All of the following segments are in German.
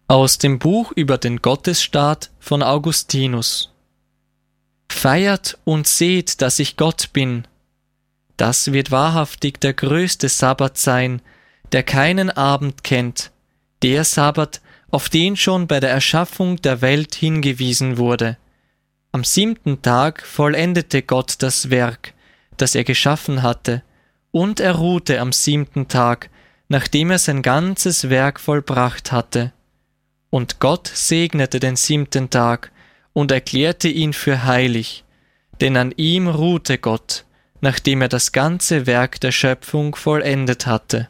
Aus dem Buch über den Gottesstaat von Augustinus. Feiert und seht, dass ich Gott bin. Das wird wahrhaftig der größte Sabbat sein, der keinen Abend kennt, der Sabbat, auf den schon bei der Erschaffung der Welt hingewiesen wurde. Am 7. Tag vollendete Gott das Werk, das er geschaffen hatte, und er ruhte am 7. Tag, nachdem er sein ganzes Werk vollbracht hatte. Und Gott segnete den 7. Tag und erklärte ihn für heilig, denn an ihm ruhte Gott, nachdem er das ganze Werk der Schöpfung vollendet hatte.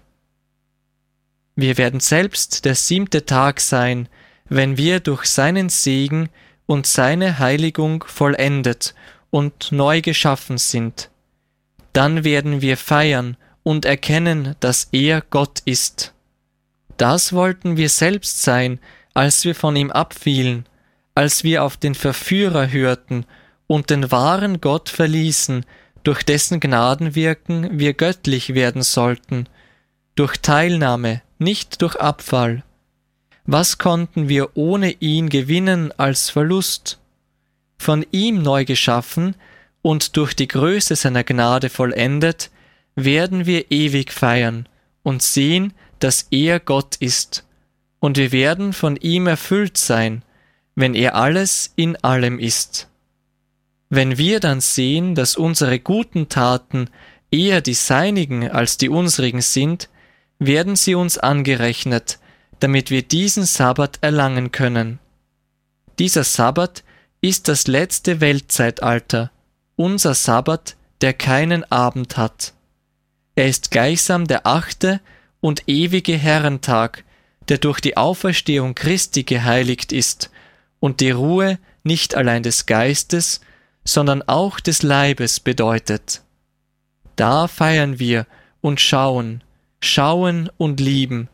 Wir werden selbst der 7. Tag sein, wenn wir durch seinen Segen und seine Heiligung vollendet und neu geschaffen sind. Dann werden wir feiern und erkennen, dass er Gott ist. Das wollten wir selbst sein, als wir von ihm abfielen, als wir auf den Verführer hörten und den wahren Gott verließen, durch dessen Gnadenwirken wir göttlich werden sollten, durch Teilnahme, nicht durch Abfall. Was konnten wir ohne ihn gewinnen als Verlust? Von ihm neu geschaffen und durch die Größe seiner Gnade vollendet, werden wir ewig feiern und sehen, dass er Gott ist. Und wir werden von ihm erfüllt sein, wenn er alles in allem ist. Wenn wir dann sehen, dass unsere guten Taten eher die seinigen als die unsrigen sind, werden sie uns angerechnet, damit wir diesen Sabbat erlangen können. Dieser Sabbat ist das letzte Weltzeitalter, unser Sabbat, der keinen Abend hat. Er ist gleichsam der 8. und ewige Herrentag, der durch die Auferstehung Christi geheiligt ist und die Ruhe nicht allein des Geistes, sondern auch des Leibes bedeutet. Da feiern wir und schauen und lieben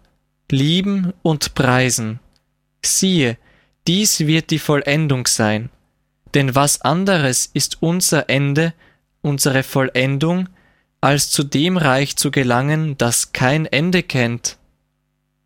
und preisen. Siehe, dies wird die Vollendung sein. Denn was anderes ist unser Ende, unsere Vollendung, als zu dem Reich zu gelangen, das kein Ende kennt.